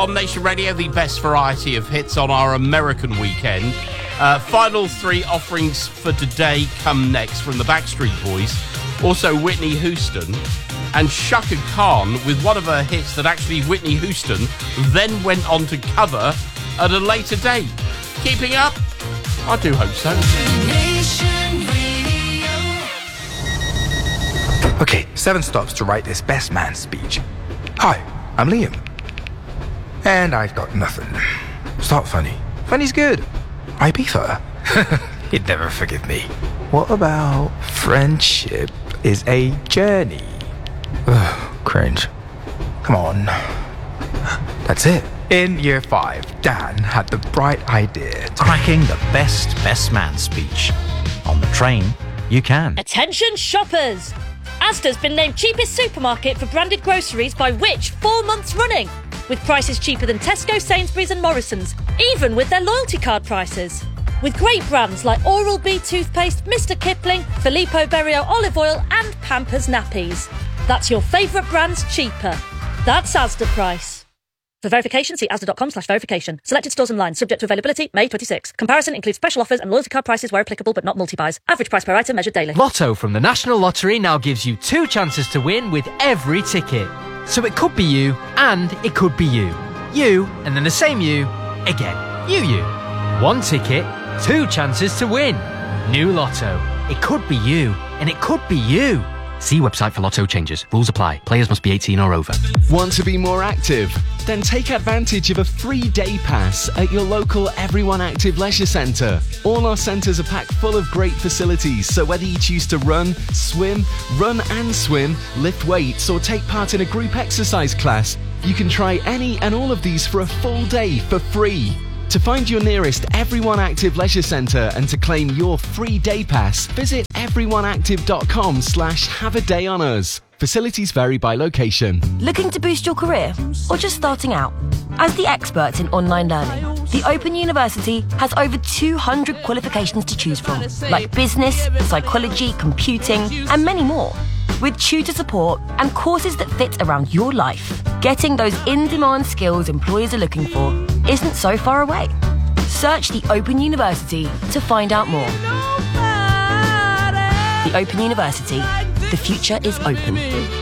on Nation Radio, the best variety of hits on our American weekend. Final three offerings for today come next from the Backstreet Boys, also Whitney Houston, and Chaka Khan with one of her hits that actually Whitney Houston then went on to cover at a later date. Keeping up? I do hope so. Okay, 7 stops to write this best man speech. Hi, I'm Liam. And I've got nothing. Start funny. Funny's good. Ibiza. He'd never forgive me. What about friendship is a journey? Ugh, cringe. Come on. That's it. In year 5, Dan had the bright idea to... Cracking the best man speech. On the train, you can. Attention shoppers! Asda's been named cheapest supermarket for branded groceries by Which 4 months running, with prices cheaper than Tesco, Sainsbury's and Morrison's, even with their loyalty card prices. With great brands like Oral-B toothpaste, Mr Kipling, Filippo Berio olive oil and Pampers nappies. That's your favourite brands cheaper. That's Asda price. For verification, see asda.com/verification. Selected stores online, subject to availability, May 26. Comparison includes special offers and loyalty card prices where applicable but not multi-buys. Average price per item measured daily. Lotto from the National Lottery now gives you 2 chances to win with every ticket. So it could be you, and it could be you. You, and then the same you, again. You. 1 ticket, 2 chances to win. New Lotto. It could be you, and it could be you. See website for Lotto changes. Rules apply. Players must be 18 or over. Want to be more active? Then take advantage of a free day pass at your local Everyone Active Leisure Centre. All our centres are packed full of great facilities, so whether you choose to run and swim, lift weights or take part in a group exercise class, you can try any and all of these for a full day for free. To find your nearest Everyone Active Leisure Centre and to claim your free day pass, visit everyoneactive.com/have-a-day-on-us. Facilities vary by location. Looking to boost your career or just starting out? As the experts in online learning, the Open University has over 200 qualifications to choose from, like business, psychology, computing, and many more. With tutor support and courses that fit around your life, getting those in-demand skills employers are looking for isn't so far away. Search the Open University to find out more. The Open University. The future is open.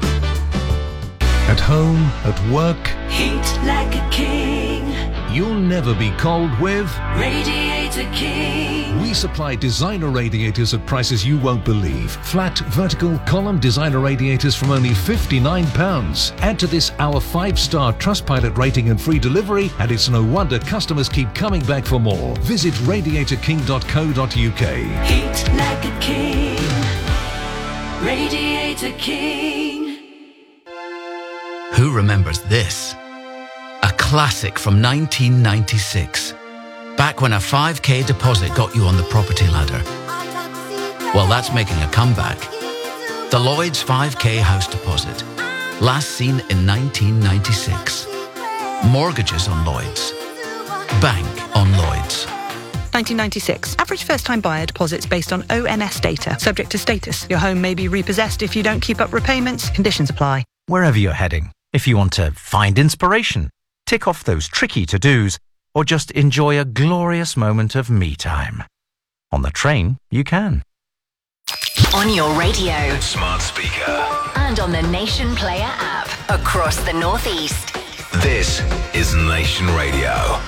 At home, at work, heat like a king. You'll never be cold with Radiator King. We supply designer radiators at prices you won't believe. Flat, vertical, column designer radiators from only £59. Add to this our 5-star Trustpilot rating and free delivery, and it's no wonder customers keep coming back for more. Visit radiatorking.co.uk. Heat like a king. Radiator King. Who remembers this? A classic from 1996. Back when a 5k deposit got you on the property ladder. Well, that's making a comeback. The Lloyds 5k house deposit. Last seen in 1996. Mortgages on Lloyds. Bank on Lloyds. 1996. Average first-time buyer deposits based on ONS data. Subject to status. Your home may be repossessed if you don't keep up repayments. Conditions apply. Wherever you're heading, if you want to find inspiration, tick off those tricky to-dos, or just enjoy a glorious moment of me time. On the train, you can. On your radio, smart speaker, and on the Nation Player app across the Northeast. This is Nation Radio.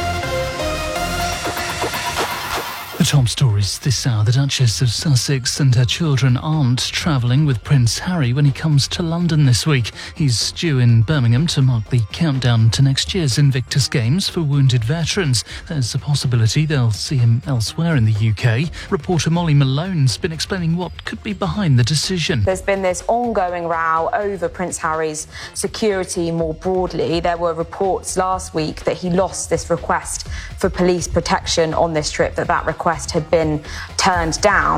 The top stories this hour. The Duchess of Sussex and her children aren't travelling with Prince Harry when he comes to London this week. He's due in Birmingham to mark the countdown to next year's Invictus Games for wounded veterans. There's a possibility they'll see him elsewhere in the UK. Reporter Molly Malone's been explaining what could be behind the decision. There's been this ongoing row over Prince Harry's security more broadly. There were reports last week that he lost this request for police protection on this trip, that request had been turned down.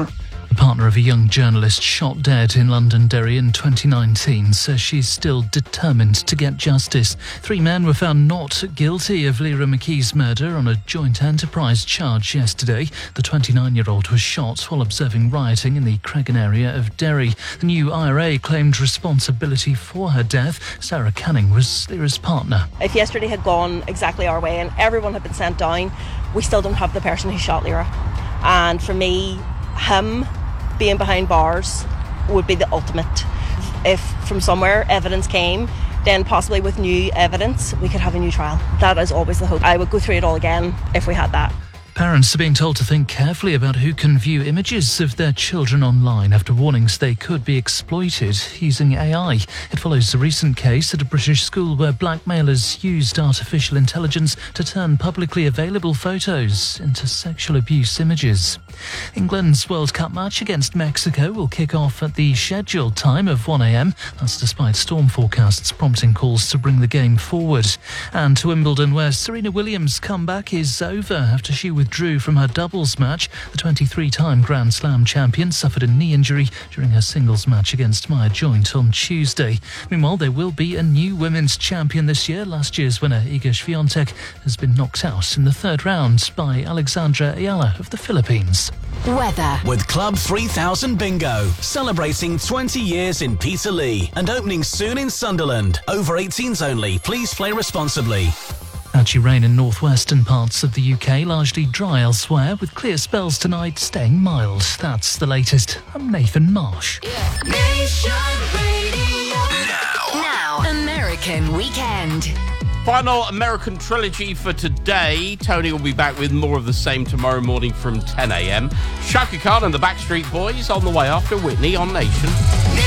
The partner of a young journalist shot dead in Londonderry in 2019 says she's still determined to get justice. 3 men were found not guilty of Lyra McKee's murder on a joint enterprise charge yesterday. The 29-year-old was shot while observing rioting in the Cregan area of Derry. The new IRA claimed responsibility for her death. Sarah Canning was Lyra's partner. If yesterday had gone exactly our way and everyone had been sent down, we still don't have the person who shot Lyra. And for me, him being behind bars would be the ultimate. If from somewhere evidence came, then possibly with new evidence we could have a new trial. That is always the hope. I would go through it all again if we had that. Parents are being told to think carefully about who can view images of their children online after warnings they could be exploited using AI. It follows a recent case at a British school where blackmailers used artificial intelligence to turn publicly available photos into sexual abuse images. England's World Cup match against Mexico will kick off at the scheduled time of 1 a.m. That's despite storm forecasts prompting calls to bring the game forward. And to Wimbledon, where Serena Williams' comeback is over after she withdrew from her doubles match. The 23-time Grand Slam champion suffered a knee injury during her singles match against Maya Joint on Tuesday. Meanwhile, there will be a new women's champion this year. Last year's winner, Iga Swiatek, has been knocked out in the third round by Alexandra Ayala of the Philippines. Weather. With Club 3000 Bingo, celebrating 20 years in Peterlee and opening soon in Sunderland. Over 18s only. Please play responsibly. Patchy rain in northwestern parts of the UK, largely dry elsewhere, with clear spells tonight staying mild. That's the latest. I'm Nathan Marsh. Nation Radio. Now, American Weekend. Final American trilogy for today. Tony will be back with more of the same tomorrow morning from 10 a.m. Shaka Khan and the Backstreet Boys on the way after Whitney on Nation.